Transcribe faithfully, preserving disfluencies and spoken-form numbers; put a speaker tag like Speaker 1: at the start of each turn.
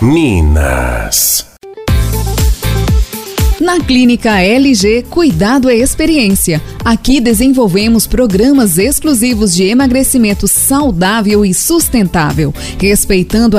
Speaker 1: Minas.
Speaker 2: Na Clínica L G, cuidado é experiência. Aqui desenvolvemos programas exclusivos de emagrecimento saudável e sustentável, respeitando a